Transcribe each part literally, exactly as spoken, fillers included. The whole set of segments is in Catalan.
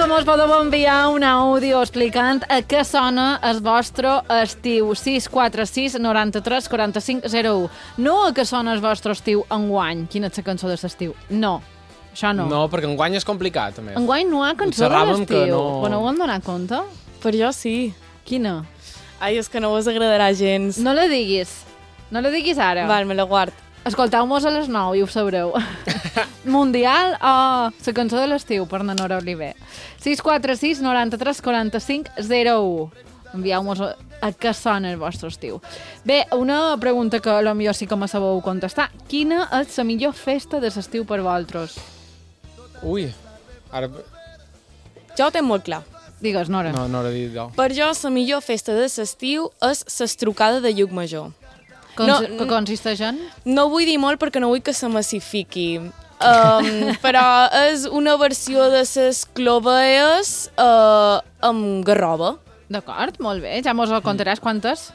mos podeu enviar un àudio explicant a què sona el vostre estiu. sis quatre sis nou tres quatre cinc zero u. No a què sona el vostre estiu enguany. Quina és la cançó de l'estiu? No, això no. No, perquè enguany és complicat, a més. Enguany no hi ha cançó de l'estiu. No... Però no ho hem donat compte? Per jo sí. Quina? Ai, és que no vos agradarà gens. No la diguis. No la diguis ara. Val, me la guard. Escolteu-mos a les nou i ho sabreu. Mundial o la cançó de l'estiu per na Nora Oliver. sis quatre sis nou tres quatre cinc zero u. Envieu-nos a, a què sona el vostre estiu. Bé, una pregunta que potser sí que me sabeu contestar. Quina és la millor festa de l'estiu per vosaltres? Ui, ara... Jo ho tinc molt clar. Digues, Nora. No, no ho he dit jo. Per jo, la millor festa de l'estiu és l'estrocada de Llucmajor. Cons no, que consisteix en? No vull dir molt perquè no vull que se massifiqui, um, però és una versió de les clovees uh, amb garroba. D'acord, molt bé. Ja mos el contaràs quantes?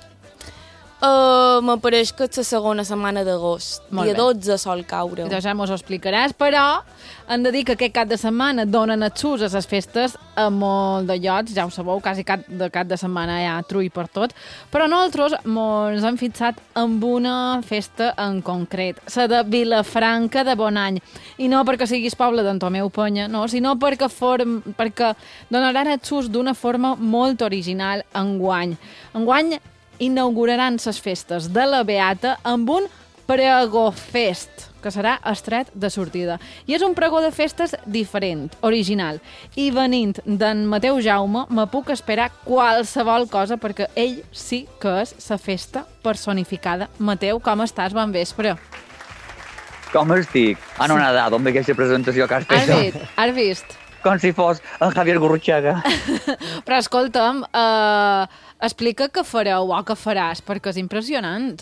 Uh, M'apareix que és la segona setmana d'agost. Dia bé. dotze sol caure. Ja, ja mos ho explicaràs, però hem de dir que aquest cap de setmana donen excus a les festes a molt de llocs, ja ho sabeu, quasi cap de cap de setmana hi ha trull per tot, però nosaltres ens hem fixat amb una festa en concret, la de Vilafranca de Bonany, i no perquè siguis poble d'en Tomeu Penya, no, sinó perquè, form, perquè donaran excus d'una forma molt original enguany. Enguany inauguraran les festes de la Beata amb un pregofest, que serà estret de sortida. I és un pregó de festes diferent, original. I venint d'en Mateu Jaume, me puc esperar qualsevol cosa, perquè ell sí que és la festa personificada. Mateu, com estàs? Bon vespre. Com estic? Anonadado amb aquesta presentació que has fet. Has vist? Has vist? Com si fos en Javier Gurrutxaga. Però escolta'm, eh, explica què fareu o què faràs, perquè és impressionant.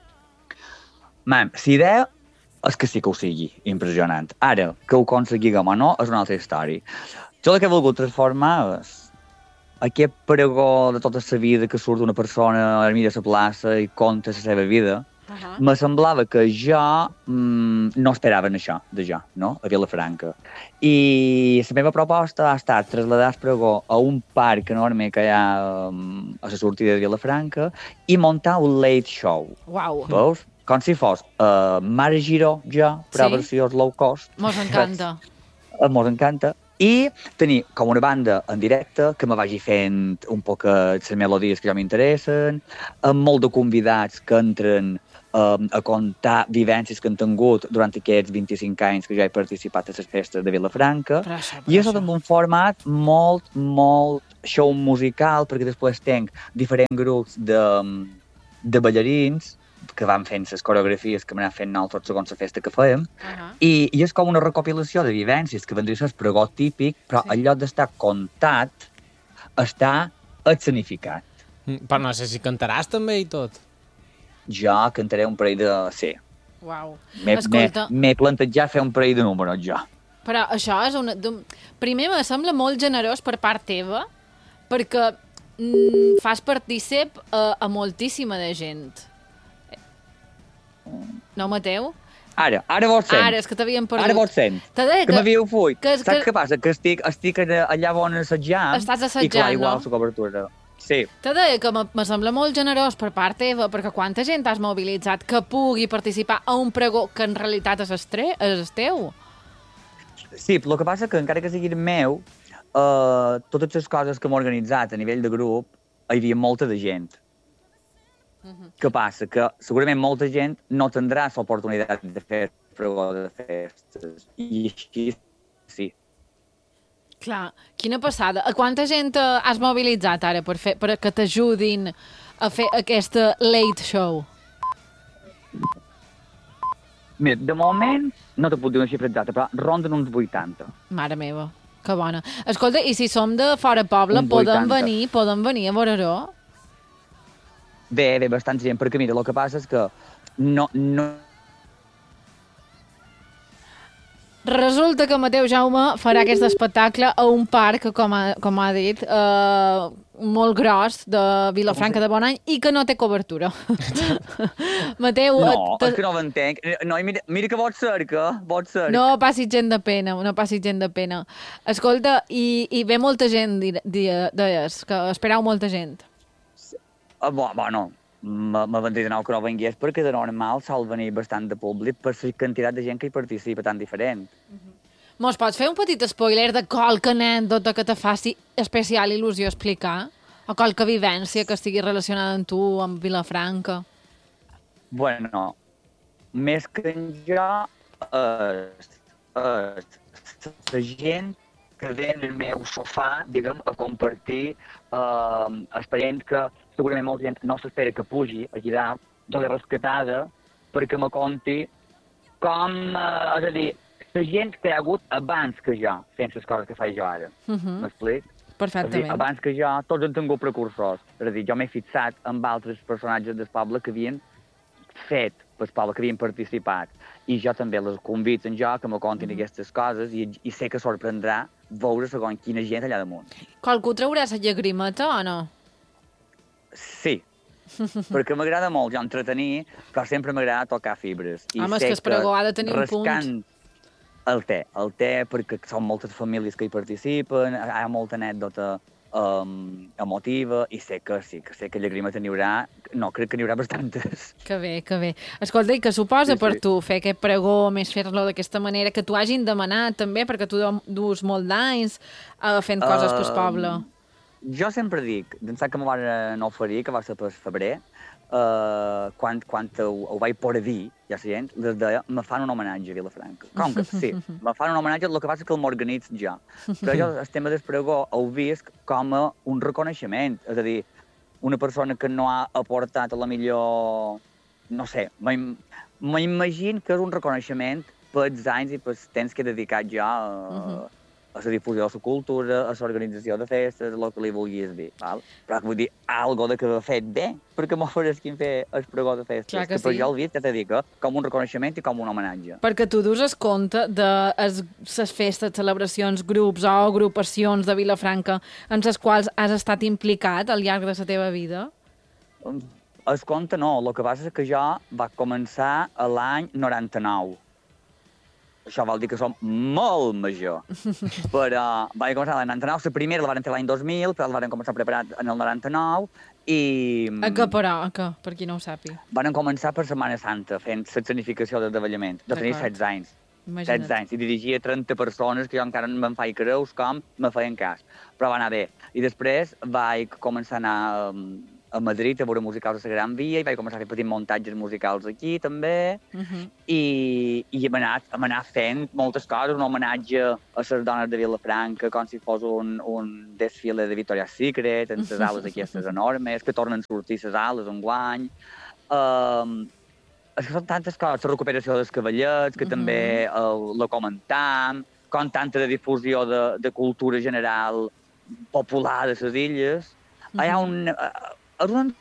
Man, la idea és que sí que ho sigui impressionant. Ara, que ho aconseguiguem o no, és una altra història. Jo el que he volgut transformar és aquest pregó de tota la vida que surt una persona a la mitja de la plaça i conta la seva vida. Uh -huh. Me semblava que jo mm, no esperava en això, de jo, no?, a Vilafranca. I la meva proposta ha estat traslladar el pregó a un parc enorme que hi ha um, a la sortida de Vilafranca i muntar un late show. Uau! Veus? Com si fos uh, Mare Giró, jo, però sí? versió low cost. Mos encanta. Uh, mos encanta. I tenir com una banda en directe que me vagi fent un poc les melodies que jo m'interessen, amb molt de convidats que entren um, a contar vivències que han tingut durant aquests vint-i-cinc anys que jo he participat a les festes de Vilafranca. Però això, però I és tot amb un format molt, molt show musical, perquè després tenc diferents grups de, de ballarins que van fent les coreografies que m'anem fent nosaltres segons la festa que fèiem, uh -huh. i, i és com una recopilació de vivències que vendria a ser el pregó típic, però sí. En lloc d'estar contat, està escenificat. Però no sé si cantaràs també i tot. Jo cantaré un parell de... Sí. Uau. Escolta... M'he plantejat fer un parell de números, jo. Però això és una... Primer, me sembla molt generós per part teva, perquè mm, fas partícip a, a moltíssima de gent. No, Mateu? Ara, ara vos sent. Ara, és que t'havien perdut. Ara vos sent. Que, que m'havíeu fuit. Que, Saps que... què passa? Que estic, estic allà on assajant. Estàs assajant, i clar, igual no? la cobertura. Sí. Te deia que me sembla molt generós per part teva, perquè quanta gent has mobilitzat que pugui participar a un pregó que en realitat és el teu? Sí, però el que passa que encara que sigui el meu, uh, totes les coses que m'he organitzat a nivell de grup, hi havia molta de gent. Uh-huh. Què passa? Que segurament molta gent no tindrà l'oportunitat de fer pregó de festes. I així sí. Clar, quina passada. A quanta gent has mobilitzat ara per, fer, per que t'ajudin a fer aquesta late show? Mira, de moment no te puc dir una xifra exacta, però ronden uns vuitanta. Mare meva, que bona. Escolta, i si som de fora poble, podem venir, podem venir a veure-ho? Bé, bé, bastant gent, perquè mira, el que passa és que no... no... Resulta que Mateu Jaume farà aquest espectacle a un parc, com ha, com ha dit, eh, molt gros de Vilafranca de Bonany i que no té cobertura. Mateu... No, te... és que no ho entenc. No, mira, mira que vols cerca, vols cerca. No passi gent de pena, no passi gent de pena. Escolta, i, i ve molta gent, deies, que esperau molta gent. Uh, bo, bueno, me vendré de nou que no vengués perquè de normal sol venir bastant de públic per la quantitat de gent que hi participa tan diferent. Uh-huh. Mos pots fer un petit spoiler de qualque anècdota que te faci especial il·lusió explicar? O qualque vivència que estigui relacionada amb tu, amb Vilafranca? Bueno, més que en jo, és, és la gent que ve en el meu sofà, diguem, a compartir eh, experients que segurament molta gent no s'espera que pugi allà dalt, de la rescatada, perquè me conti com, eh, és a dir, la gent que hi ha hagut abans que jo, fent les coses que faig jo ara. Uh-huh. M'explic? Perfectament. Dir, abans que jo, tots han tingut precursors. És a dir, jo m'he fixat amb altres personatges del poble que havien fet pel poble, que havien participat. I jo també les convido en jo que me contin uh-huh. aquestes coses i, i sé que sorprendrà veure segons quina gent allà damunt. Qualcú traurà la llagrimeta o no? Sí. Perquè m'agrada molt jo entretenir, però sempre m'agrada tocar fibres. I Home, és que el pregó ha de tenir un punt. El té, el té, perquè són moltes famílies que hi participen, hi ha molta anècdota um, emotiva, i sé que sí, que sé que llagrimeta n'hi haurà, no, crec que n'hi haurà bastantes. Que bé, que bé. Escolta, i que suposa sí, per sí. tu fer aquest pregó, més fer-lo d'aquesta manera, que t'ho hagin demanat també, perquè tu dus molt d'anys uh, fent coses uh, pel poble. Jo sempre dic, d'ençà que me van oferir, que va ser per febrer, Uh, quan, quan ho, ho vaig poder dir, ja la gent, des deia, me fan un homenatge a Vilafranca. Com que sí, me fan un homenatge, el que passa és que el m'organitzo jo. Però jo el tema del pregó ho vist com a un reconeixement, és a dir, una persona que no ha aportat a la millor, no sé, m'imagino que és un reconeixement pels anys i pels temps que he dedicat jo a, uh-huh. a la difusió de la cultura, a l'organització de festes, el que li vulguis dir, val? Però vull dir, algo de que he fet bé, perquè m'oferesquin fer el pregó de festes. Clar que, que sí. Per jo el vist, ja t'he dit, com un reconeixement i com un homenatge. Perquè tu dus es compte de les festes, celebracions, grups o agrupacions de Vilafranca en les quals has estat implicat al llarg de la teva vida? Es compte no, el que passa és que jo va començar l'any noranta-nou. Això vol dir que som molt major. Però vaig començar l'any noranta-nou, la primera la van fer l'any dos mil, però la van començar a preparar en el noranta-nou, i... A què, però? A què? Per qui no ho sàpiga. Van començar per Setmana Santa, fent l'escenificació del davallament. Jo tenia setze anys. Imagina't. setze anys. I dirigia trenta persones que jo encara no me'n faig creus com me feien cas. Però va anar bé. I després vaig començar a anar a Madrid a veure musicals a la Gran Via i vaig començar a fer petits muntatges musicals aquí també uh-huh. i, i hem, anat, hem anat fent moltes coses, un homenatge a les dones de Vilafranca com si fos un, un desfile de Victoria's Secret en les ales aquestes enormes que tornen a sortir les ales enguany. Um, és que són tantes coses, la recuperació dels cavallets que uh-huh. també uh, la comentam, com tanta de difusió de, de cultura general popular de les illes. Uh-huh. Hi ha un... Uh, Uh,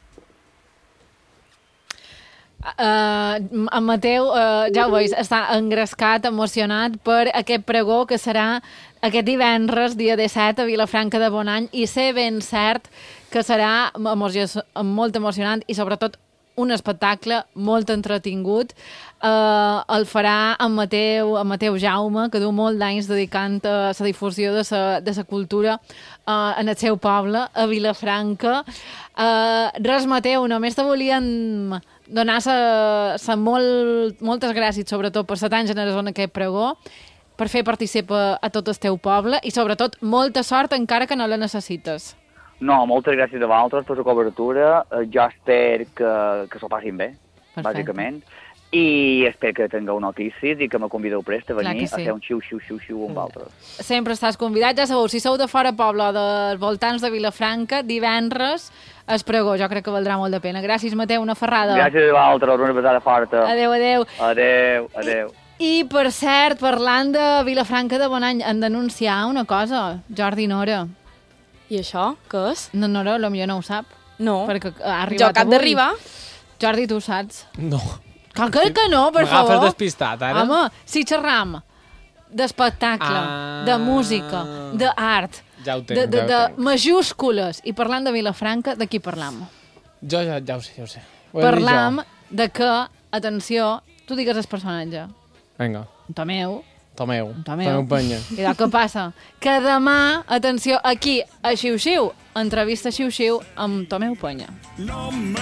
en Mateu, uh, ja ho veus, està engrescat, emocionat per aquest pregó que serà aquest divendres, dia disset, a Vilafranca de Bonany, i sé ben cert que serà molt emocionant i sobretot un espectacle molt entretingut. Uh, el farà en Mateu, en Mateu Jaume, que du molt d'anys dedicant a la difusió de la de sa cultura uh, en el seu poble, a Vilafranca. Uh, res, Mateu, només te volíem donar sa, sa molt, moltes gràcies, sobretot per ser tan generós en aquest pregó, per fer participar a tot el teu poble i, sobretot, molta sort encara que no la necessites. No, moltes gràcies a vosaltres per la cobertura. Jo espero que, que s'ho passin bé, Perfecte. Bàsicament. I espero que tingueu notícies i que me convideu prest a venir sí. a fer un xiu-xiu-xiu-xiu amb vosaltres. Sempre estàs convidat, ja sabeu, si sou de fora poble o dels voltants de Vilafranca, divendres es pregó, jo crec que valdrà molt de pena. Gràcies, Mateu, una ferrada. Gràcies a vosaltres, una pesada forta. Adéu, adéu. Adéu, adéu. I, I, per cert, parlant de Vilafranca de Bonany, han d'anunciar una cosa, Jordi Nora. I això, què és? No, Nora, potser no ho sap. No, perquè ha arribat jo cap d'arribar. Jordi, tu ho saps? No. Cal que, que no, per favor. M'agafes despistat, ara. Home, si xerram d'espectacle, ah. de música, d'art, Ja ho de, tenc, de, ja ho de tenc. majúscules, i parlant de Vilafranca, de qui parlam? Jo ja, ja ho sé, ja ho sé. Ho he dit Parlam jo. de que, atenció, tu digues el personatge. Vinga, Tomeu, Tomeu. Tomeu. Tomeu Penya. I del que passa? Que demà, atenció, aquí, a Xiu Xiu, entrevista Xiu Xiu amb Tomeu Penya.